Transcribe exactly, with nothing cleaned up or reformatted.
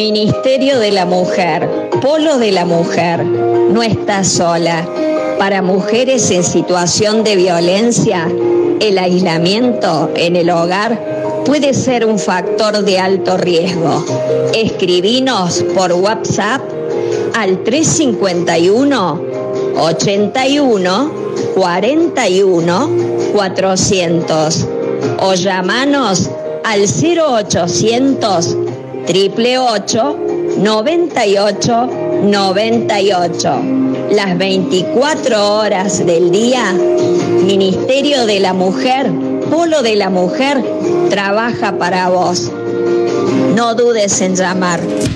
Ministerio de la Mujer, Polo de la Mujer, no estás sola. Para mujeres en situación de violencia, el aislamiento en el hogar puede ser un factor de alto riesgo. Escribinos por WhatsApp al tres cinco uno, ochenta y uno, cuarenta y uno, cuatrocientos o llamanos al cero ochocientos, triple ocho, noventa y ocho, noventa y ocho. Las veinticuatro horas del día, Ministerio de la Mujer, Polo de la Mujer, trabaja para vos. No dudes en llamar.